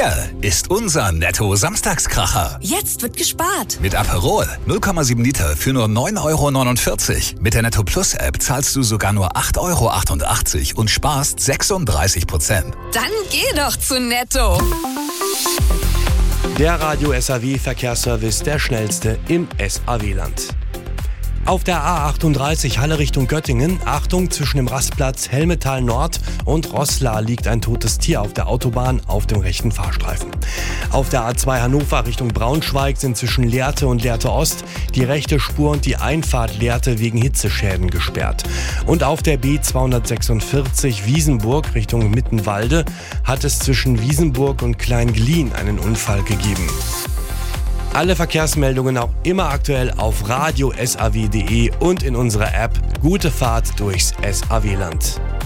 Hier ist unser Netto-Samstagskracher. Jetzt wird gespart. Mit Aperol 0,7 Liter für nur 9,49 €. Mit der Netto Plus App zahlst du sogar nur 8,88 € und sparst 36%. Dann geh doch zu Netto. Der Radio SAW Verkehrsservice, der schnellste im SAW-Land. Auf der A38 Halle Richtung Göttingen, Achtung, zwischen dem Rastplatz Helmetal Nord und Roßla liegt ein totes Tier auf der Autobahn auf dem rechten Fahrstreifen. Auf der A2 Hannover Richtung Braunschweig sind zwischen Lehrte und Lehrte Ost die rechte Spur und die Einfahrt Lehrte wegen Hitzeschäden gesperrt. Und auf der B246 Wiesenburg Richtung Mittenwalde hat es zwischen Wiesenburg und Kleinglien einen Unfall gegeben. Alle Verkehrsmeldungen auch immer aktuell auf radiosaw.de und in unserer App. Gute Fahrt durchs SAW-Land.